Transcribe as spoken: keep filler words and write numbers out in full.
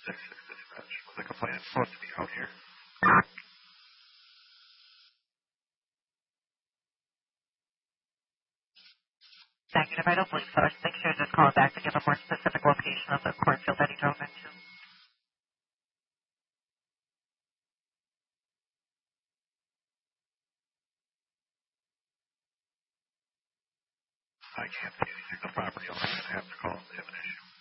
six six dispatch. Was the complainant supposed to be out here? Negative, I don't believe so. I think she was just calling back to give a more specific location of the cornfield that he drove into. I can't see anything. The property owner is going to have to call if they have an issue.